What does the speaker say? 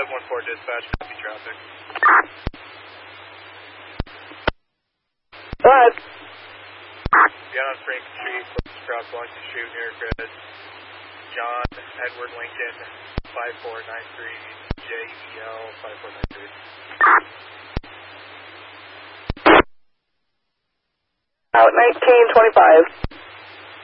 714 dispatch, copy traffic. What? Get on Frank Street, cross Washington Street near grid. John Edward Lincoln, 5493, JEL 5493. Out 1925.